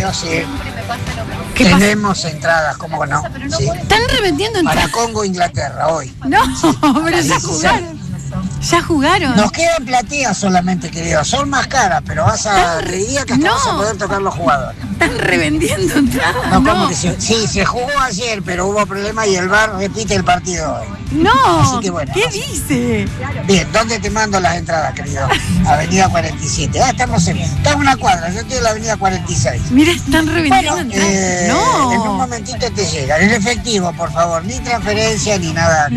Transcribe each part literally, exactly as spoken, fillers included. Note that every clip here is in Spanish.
querido, sí. Tenemos pasa? entradas, ¿cómo no? Sí. ¿Están revendiendo entradas? Para Congo, Inglaterra, hoy. No, sí. pero ya jugaron. ¿Ya jugaron? Nos quedan plateas solamente, querido. Son más caras, pero vas a reír que hasta no. vas a poder tocar los jugadores. Están revendiendo entradas. No, no. ¿cómo que sí? Sí, se jugó ayer, pero hubo problema y el V A R repite el partido hoy. No, Así que bueno, ¿qué no sé. dice? Bien, ¿dónde te mando las entradas, querido? Avenida cuarenta y siete. Ah, estamos en, estamos en una cuadra, yo estoy en la Avenida cuarenta y seis. Mira, están revendiendo bueno, entradas. Eh, no. En un momentito te llegan. En efectivo, por favor, ni transferencia ni nada.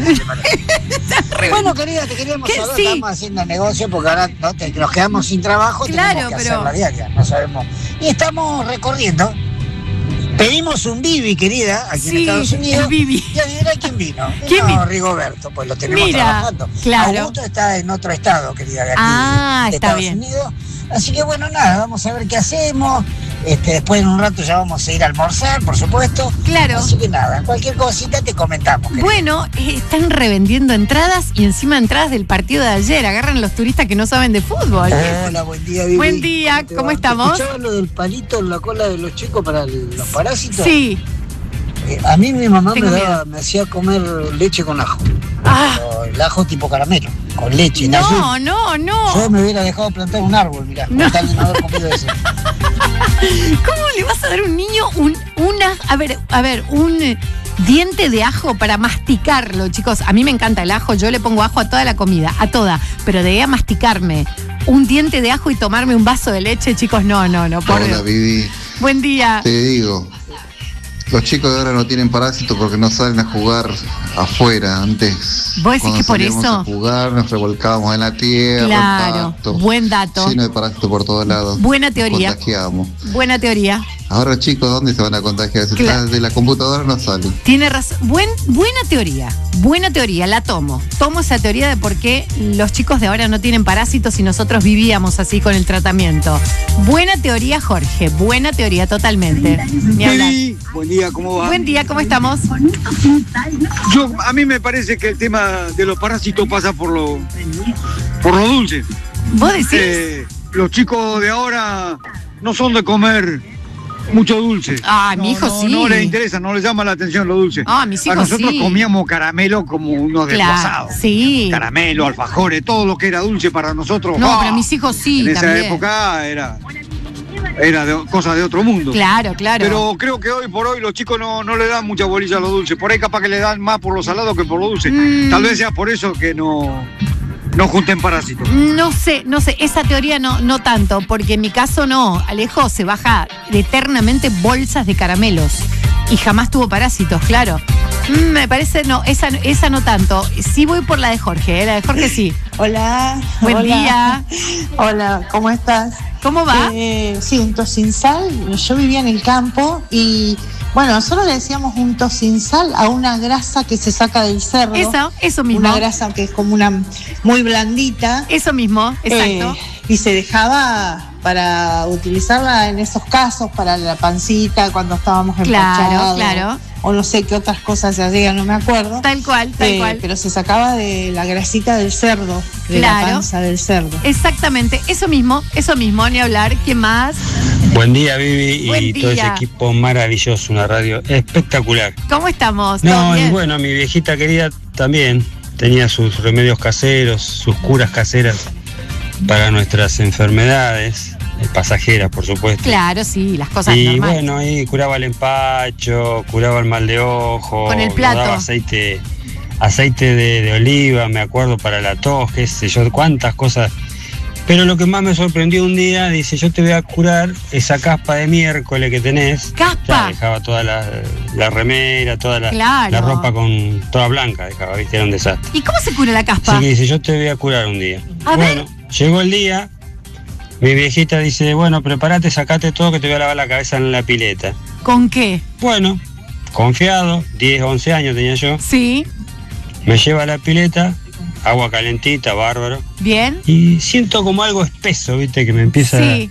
Bueno, querida, te queríamos saber, sí. Estamos haciendo negocio porque ahora no, te, nos quedamos sin trabajo, claro, tenemos que pero... hacer la diaria, no sabemos. Y estamos recorriendo. Pedimos un Bibi, querida, aquí sí, en Estados Unidos. El Bibi. Y adivina quién vino. ¿Quién vino? vino? Rigoberto, pues lo tenemos Mira, trabajando. Claro. Augusto está en otro estado, querida, de aquí ah, de está Estados bien. Unidos. Así que bueno, nada, vamos a ver qué hacemos. Este, después en un rato ya vamos a ir a almorzar, por supuesto. Claro. Así que nada, cualquier cosita te comentamos. Querida. Bueno, eh, están revendiendo entradas y encima entradas del partido de ayer. Agarran los turistas que no saben de fútbol. Hola, buen día, Vivi. Buen día, ¿cómo, ¿cómo estamos? ¿Escuchaban lo del palito en la cola de los chicos para el, los parásitos? Sí. Eh, a mí mi mamá me, daba, miedo. me hacía comer leche con ajo. Ah. El ajo tipo caramelo, con leche. No, azul. no, no. Yo me hubiera dejado plantar un árbol, mirá, no. Con tal de no haber comido eso. ¿Cómo le vas a dar a un niño un, una, a ver, a ver, un diente de ajo para masticarlo, chicos? A mí me encanta el ajo, yo le pongo ajo a toda la comida, a toda, pero de ahí a masticarme un diente de ajo y tomarme un vaso de leche, chicos, no, no, no. Por Hola, Vivi. Buen día. Te digo, los chicos de ahora no tienen parásitos porque no salen a jugar afuera. Antes, ¿vos decís que por eso? A jugar, nos revolcábamos en la tierra. Claro, pasto, buen dato. Lleno de parásitos por todos lados. Buena teoría. Nos contagiamos. Buena teoría. Ahora, chicos, ¿dónde se van a contagiar? Si claro. de la computadora no salen. Tiene razón. Buen, buena teoría. Buena teoría, la tomo. Tomo esa teoría de por qué los chicos de ahora no tienen parásitos y nosotros vivíamos así con el tratamiento. Buena teoría, Jorge. Buena teoría, totalmente. Ni hablar. Sí, buen día, ¿cómo va? Buen día, ¿cómo estamos? Yo, a mí me parece que el tema de los parásitos pasa por lo, por lo dulce. ¿Vos decís? Eh, los chicos de ahora no son de comer mucho dulce. Ah, no, mi hijo no, sí. No les interesa, no les llama la atención lo dulce. Ah, mis hijos A nosotros sí. comíamos caramelo como unos desguazados. Claro, sí. Caramelo, alfajores, todo lo que era dulce para nosotros. No, ¡oh! pero mis hijos sí En esa también. época era, era de, cosa de otro mundo. Claro, claro. Pero creo que hoy por hoy los chicos no, no le dan mucha bolilla a lo dulce. Por ahí capaz que le dan más por lo salado que por lo dulce. Mm. Tal vez sea por eso que no, no junten parásitos. No sé, no sé, esa teoría no, no tanto, porque en mi caso no. Alejo se baja eternamente bolsas de caramelos y jamás tuvo parásitos, claro. Mm, me parece, no, esa, esa no tanto. Sí voy por la de Jorge, ¿eh? La de Jorge sí. Hola. Buen hola. día. Hola, ¿cómo estás? ¿Cómo va? Eh, sí, un tocinsal. Yo vivía en el campo y, bueno, nosotros le decíamos un tocinsal a una grasa que se saca del cerdo. Eso, eso mismo. Una grasa que es como una muy blandita. Eso mismo, exacto. Eh, y se dejaba para utilizarla en esos casos, para la pancita, cuando estábamos Claro, empachados. claro. O no sé qué otras cosas se hacían, no me acuerdo. Tal cual, tal Eh, cual. Pero se sacaba de la grasita del cerdo, de Claro. la panza del cerdo. Exactamente, eso mismo, eso mismo, ni hablar. ¿Quién más? Buen día, Vivi, Buen y todo ese día. equipo maravilloso, una radio espectacular. ¿Cómo estamos? ¿Todo No, y bien? bueno, mi viejita querida también tenía sus remedios caseros, sus curas caseras para nuestras enfermedades, eh, pasajeras, por supuesto. Claro, sí, las cosas Y normales. bueno, ahí curaba el empacho, curaba el mal de ojo, Con el nos plato. daba aceite, aceite de, de oliva, me acuerdo, para la tos, qué sé yo, cuántas cosas. Pero lo que más me sorprendió un día, dice, yo te voy a curar esa caspa de miércoles que tenés. ¿Caspa? Ya, dejaba toda la, la remera, toda la, Claro. la ropa con toda blanca, dejaba, viste, era un desastre. ¿Y cómo se cura la caspa? Así que dice, yo te voy a curar un día. A bueno, llegó el día, mi viejita dice, bueno, prepárate, sacate todo que te voy a lavar la cabeza en la pileta. ¿Con qué? Bueno, confiado, diez, once años tenía yo, Sí, me lleva a la pileta, agua calentita, bárbaro, bien. y siento como algo espeso, viste, que me empieza Sí.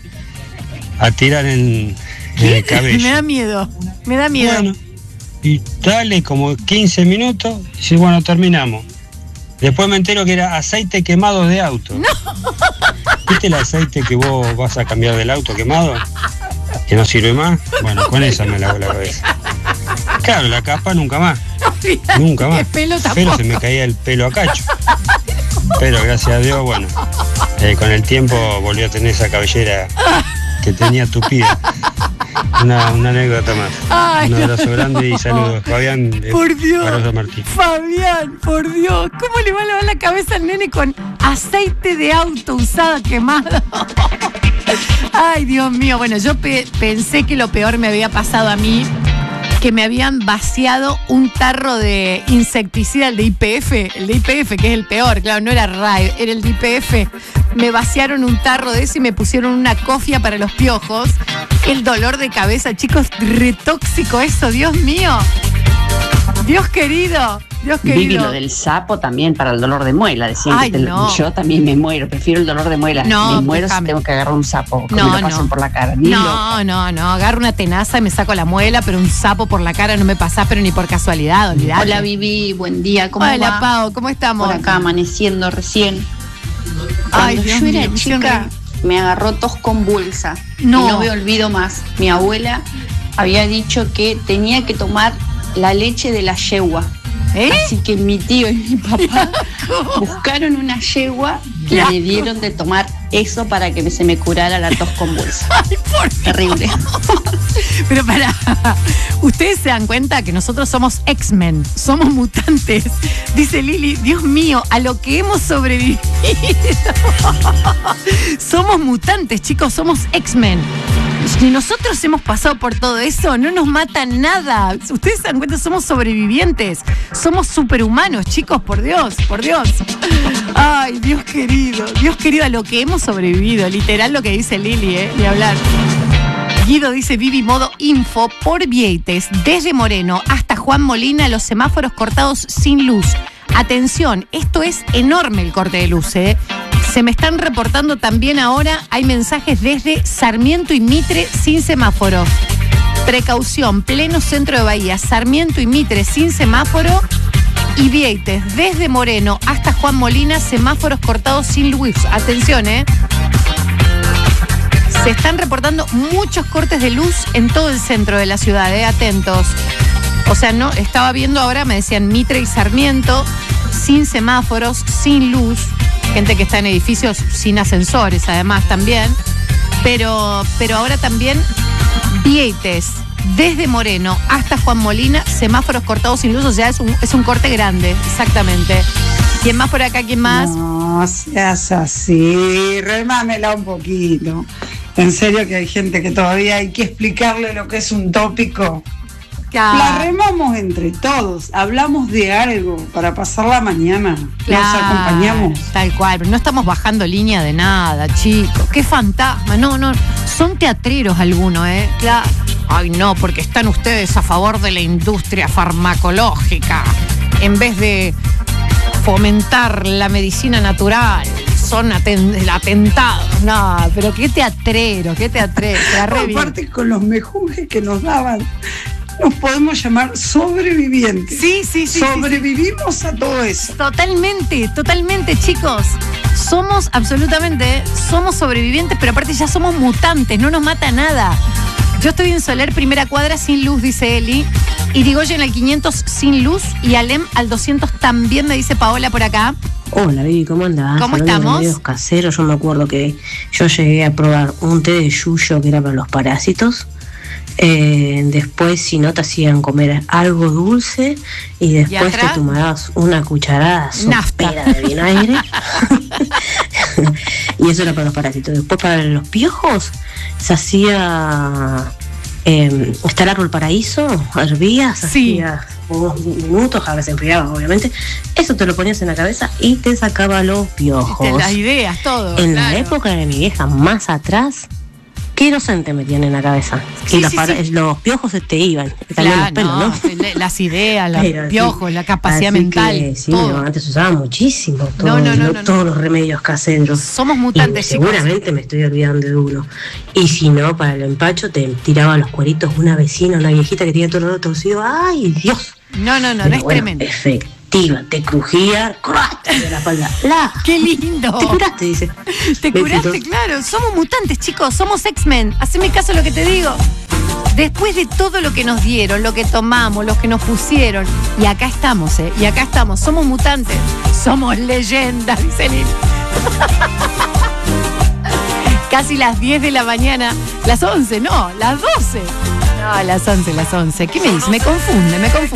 a tirar en, en el cabello. Me da miedo, me da miedo. Bueno, y dale como quince minutos, y dice, bueno, terminamos. Después me entero que era aceite quemado de auto. No. ¿Viste el aceite que vos vas a cambiar del auto quemado? que no sirve más, bueno, con esa me lavo la cabeza. Claro, la capa nunca más. Nunca más. Pelo Pero se me caía el pelo a cacho. Pero gracias a Dios, bueno, eh, con el tiempo volví a tener esa cabellera que tenía tupida. Una, una anécdota más. Ay, un abrazo no. grande y saludos. Fabián, eh, por Dios. Barroso Martín. Fabián, por Dios. ¿Cómo le va a lavar la cabeza al nene con aceite de auto usado quemado? Ay, Dios mío. Bueno, yo pe- pensé que lo peor me había pasado a mí, que me habían vaciado un tarro de insecticida, el de I P F, el de I P F, que es el peor, claro, no era R A E, era el de I P F. Me vaciaron un tarro de eso y me pusieron una cofia para los piojos. El dolor de cabeza, chicos, retóxico eso, Dios mío. Dios querido, Dios querido. Vivi, lo del sapo también para el dolor de muela. Decían Ay, que te, no. yo también me muero, prefiero el dolor de muela. No, me muero déjame. si tengo que agarrar un sapo, que No, me lo pasen no. por la cara. Ni No, loca. no, no, agarro una tenaza y me saco la muela, pero un sapo por la cara no me pasa, pero ni por casualidad, olvidate. Hola Vivi, buen día, ¿cómo Hola, va? Pau, ¿cómo estamos? Por acá amaneciendo recién. Cuando Ay, Dios yo era mío, me hicieron chica, reír. me agarró tos convulsa. No. Y no me olvido más. Mi abuela había dicho que tenía que tomar la leche de la yegua. ¿Eh? Así que mi tío y mi papá buscaron una yegua y Qué asco. me dieron de tomar eso para que se me curara la tos convulsa. Ay, por Dios. Terrible. Pero para, ustedes se dan cuenta que nosotros somos X-Men, somos mutantes. Dice Lili, Dios mío, a lo que hemos sobrevivido. Somos mutantes, chicos, somos X-Men. Si nosotros hemos pasado por todo eso, no nos mata nada. Ustedes se dan cuenta, somos sobrevivientes. Somos superhumanos, chicos, por Dios, por Dios. Ay, Dios querido, Dios querido, a lo que hemos sobrevivido. Literal lo que dice Lili, ¿eh? Ni hablar. Guido dice, Vivi modo info por Vieites, desde Moreno hasta Juan Molina, los semáforos cortados sin luz. Atención, esto es enorme el corte de luz, ¿eh? Se me están reportando también ahora, hay mensajes desde Sarmiento y Mitre sin semáforo. Precaución, pleno centro de Bahía, Sarmiento y Mitre sin semáforo y Vieites, desde Moreno hasta Juan Molina, semáforos cortados sin luz. Atención, ¿eh? Se están reportando muchos cortes de luz en todo el centro de la ciudad, ¿eh? Atentos. O sea, no, estaba viendo ahora, me decían Mitre y Sarmiento, sin semáforos, sin luz. Gente que está en edificios sin ascensores, además, también. Pero, pero ahora también Vieites, desde Moreno hasta Juan Molina, semáforos cortados sin luz. O sea, es un, es un corte grande, exactamente. ¿Quién más por acá? ¿Quién más? No seas así, remámela un poquito. En serio que hay gente que todavía hay que explicarle lo que es un tópico. Claro. La remamos entre todos, hablamos de algo para pasar la mañana, Claro, nos acompañamos. Tal cual, pero no estamos bajando línea de nada, chicos. Qué fantasma, no, no. Son teatreros algunos, ¿eh? Claro. Ay, no, porque están ustedes a favor de la industria farmacológica en vez de fomentar la medicina natural. Son aten- atentados. No, pero qué teatrero, qué teatrero. Aparte con los mejunjes que nos daban, nos podemos llamar sobrevivientes. Sí, sí, sí. Sobrevivimos sí, sí. a todo eso. Totalmente, totalmente, chicos. Somos absolutamente, somos sobrevivientes, pero aparte ya somos mutantes, no nos mata nada. Yo estoy en Soler, primera cuadra, sin luz, dice Eli. Irigoyen al quinientos sin luz y Alem al doscientos también, me dice Paola por acá. Hola, Vivi, ¿cómo andás? ¿Cómo Hablando de estamos? remedios caseros, yo me acuerdo que yo llegué a probar un té de yuyo que era para los parásitos. Eh, después, si no, te hacían comer algo dulce y después ¿Y te tomabas una cucharada sopera de vinagre. Y eso era para los parásitos. Después, para los piojos, se hacía eh, está el árbol paraíso, hervías, sí. hacías unos minutos, a veces enfriaba, obviamente. Eso te lo ponías en la cabeza y te sacaba los piojos. Las ideas, todo. En claro. la época de mi vieja, más atrás, querosén te metían en la cabeza. Sí, y los, sí, para, sí. los piojos se te iban. También Claro, los pelos, ¿no? no, las ideas, los Pero piojos, sí. la capacidad Así mental. que, sí, todo. no, antes usaba muchísimo todo, No, no, no, lo- no, todos no. los remedios caseros. Somos mutantes, y chicos. seguramente me estoy olvidando de uno. Y si no, para el empacho te tiraba los cueritos una vecina, una viejita que tenía todo el dedo torcido. ¡Ay, Dios! No, no, no, Pero no es bueno, tremendo. efectivamente, te iba, te crujía, ¡crack! De la espalda. La, ¡Qué lindo! Te curaste, dice. Te curaste, claro. Somos mutantes, chicos, somos X-Men. Haceme caso a lo que te digo. Después de todo lo que nos dieron, lo que tomamos, lo que nos pusieron, y acá estamos, ¿eh? Y acá estamos, somos mutantes, somos leyendas, dice Lili. Casi las diez de la mañana, las once, no, las doce. No, las once, las once. ¿Qué me dice? Me confunde, me confunde.